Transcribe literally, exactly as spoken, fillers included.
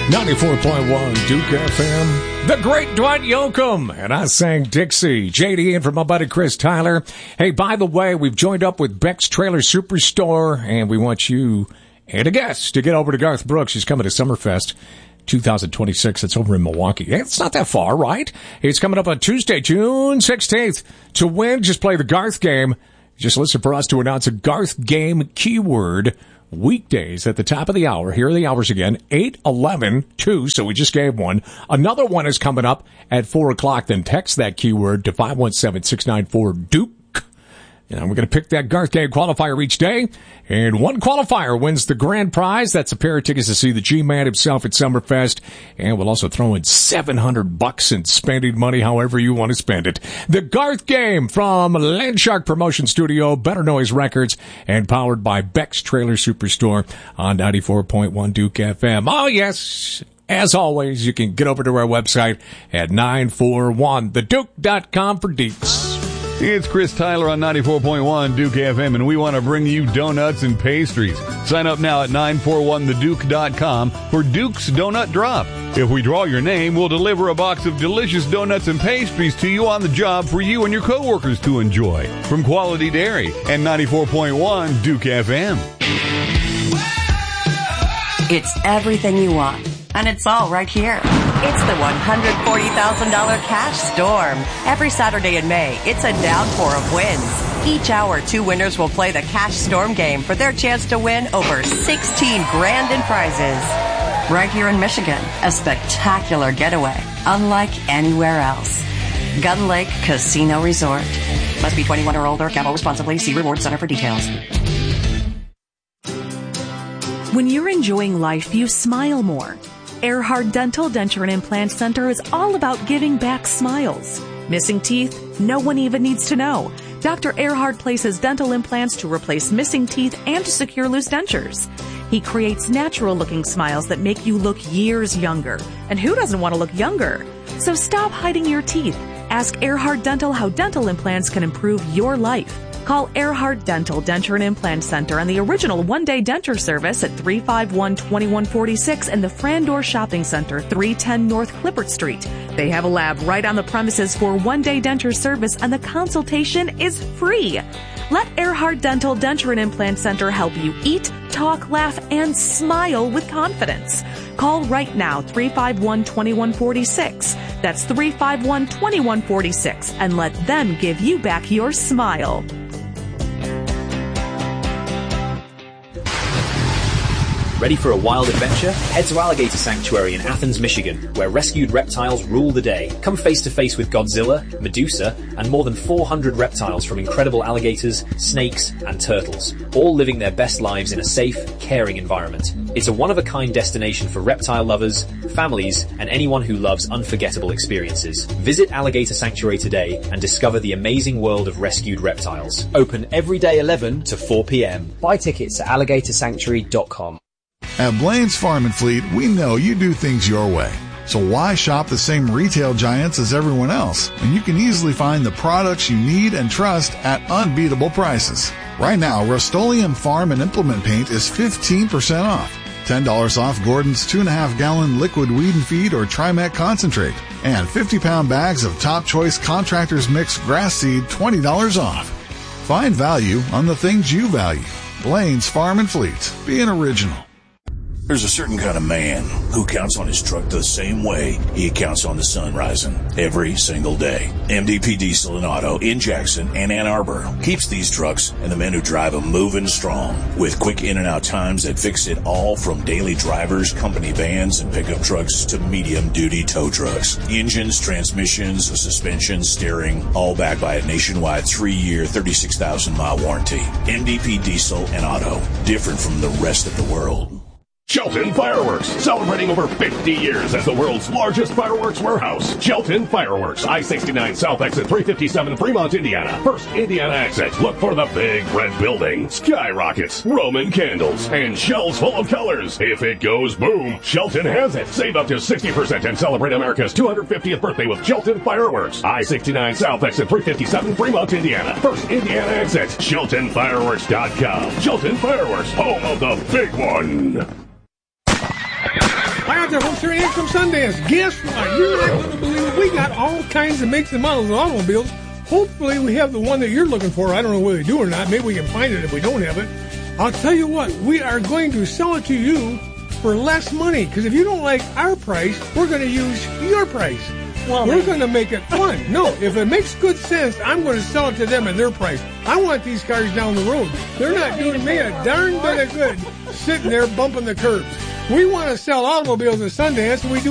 ninety-four point one Duke F M. The great Dwight Yoakam. And I sang Dixie. J D in for my buddy Chris Tyler. Hey, by the way, we've joined up with Beck's Trailer Superstore, and we want you and a guest to get over to Garth Brooks. He's coming to Summerfest twenty twenty-six. It's over in Milwaukee. It's not that far, right? It's coming up on Tuesday, June sixteenth. To win, just play the Garth game. Just listen for us to announce a Garth game keyword weekdays at the top of the hour. Here are the hours again. eight, eleven, two, so we just gave one. Another one is coming up at four o'clock. Then text that keyword to five one seven, six nine four, Duke. And we're going to pick that Garth game qualifier each day. And one qualifier wins the grand prize. That's a pair of tickets to see the G-Man himself at Summerfest. And we'll also throw in seven hundred bucks in spending money however you want to spend it. The Garth game from Landshark Promotion Studio, Better Noise Records, and powered by Beck's Trailer Superstore on ninety-four point one Duke F M. Oh, yes. As always, you can get over to our website at nine four one the duke dot com for deets. It's Chris Tyler on ninety-four point one Duke F M, and we want to bring you donuts and pastries. Sign up now at nine four one the duke dot com for Duke's Donut Drop. If we draw your name, we'll deliver a box of delicious donuts and pastries to you on the job for you and your coworkers to enjoy. From Quality Dairy and ninety-four point one Duke F M. It's everything you want, and it's all right here. It's the one hundred forty thousand dollars Cash Storm. Every Saturday in May, it's a downpour of wins. Each hour, two winners will play the Cash Storm game for their chance to win over sixteen grand in prizes. Right here in Michigan, a spectacular getaway, unlike anywhere else. Gun Lake Casino Resort. Must be twenty-one or older. Gamble responsibly. See Reward Center for details. When you're enjoying life, you smile more. Earhart Dental Denture and Implant Center is all about giving back smiles. Missing teeth? No one even needs to know. Doctor Earhart places dental implants to replace missing teeth and to secure loose dentures. He creates natural-looking smiles that make you look years younger. And who doesn't want to look younger? So stop hiding your teeth. Ask Earhart Dental how dental implants can improve your life. Call Earhart Dental Denture and Implant Center and the original one-day denture service at three five one, two one four six and the Frandor Shopping Center, three ten North Clippert Street. They have a lab right on the premises for one-day denture service, and the consultation is free. Let Earhart Dental Denture and Implant Center help you eat, talk, laugh, and smile with confidence. Call right now, three five one, two one four six. That's three five one, two one four six, and let them give you back your smile. Ready for a wild adventure? Head to Alligator Sanctuary in Athens, Michigan, where rescued reptiles rule the day. Come face to face with Godzilla, Medusa, and more than four hundred reptiles from incredible alligators, snakes, and turtles, all living their best lives in a safe, caring environment. It's a one-of-a-kind destination for reptile lovers, families, and anyone who loves unforgettable experiences. Visit Alligator Sanctuary today and discover the amazing world of rescued reptiles. Open every day eleven to four p.m. Buy tickets at alligator sanctuary dot com. At Blaine's Farm and Fleet, we know you do things your way. So why shop the same retail giants as everyone else when you can easily find the products you need and trust at unbeatable prices? Right now, Rust-Oleum Farm and Implement Paint is fifteen percent off. ten dollars off Gordon's two and a half gallon liquid weed and feed or Trimet concentrate. And fifty pound bags of Top Choice Contractors Mix grass seed, twenty dollars off. Find value on the things you value. Blaine's Farm and Fleet. Be an original. There's a certain kind of man who counts on his truck the same way he counts on the sun rising every single day. M D P Diesel and Auto in Jackson and Ann Arbor keeps these trucks and the men who drive them moving strong with quick in and out times that fix it all from daily drivers, company vans, and pickup trucks to medium duty tow trucks. Engines, transmissions, suspension, steering, all backed by a nationwide three year, thirty-six thousand mile warranty. M D P Diesel and Auto, different from the rest of the world. Shelton Fireworks, celebrating over fifty years as the world's largest fireworks warehouse. Shelton Fireworks, I sixty-nine South Exit three fifty-seven, Fremont, Indiana. First Indiana exit. Look for the big red building, skyrockets, Roman candles, and shells full of colors. If it goes boom, Shelton has it. Save up to sixty percent and celebrate America's two hundred fiftieth birthday with Shelton Fireworks. I sixty-nine South Exit three fifty-seven, Fremont, Indiana. First Indiana exit. Shelton Fireworks dot com. Shelton Fireworks, home of the big one. Hi out there, folks. Here in from Sundance. Guess what? You're not going to believe it. We got all kinds of makes and models of automobiles. Hopefully, we have the one that you're looking for. I don't know whether they do or not. Maybe we can find it if we don't have it. I'll tell you what. We are going to sell it to you for less money. Because if you don't like our price, we're going to use your price. Well, we're going to make it fun. No, if it makes good sense, I'm going to sell it to them at their price. I want these cars down the road. They're not doing me a darn bit of good sitting there bumping the curbs. We want to sell automobiles at Sundance, and we do